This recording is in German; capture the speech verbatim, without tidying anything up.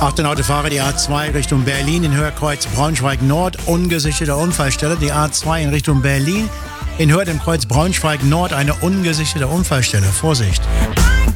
Achtung Autofahrer, die A zwei Richtung Berlin in Höhe-Kreuz Braunschweig-Nord, ungesicherte Unfallstelle. Die A zwei in Richtung Berlin in Höhe dem Kreuz Braunschweig-Nord, eine ungesicherte Unfallstelle. Vorsicht!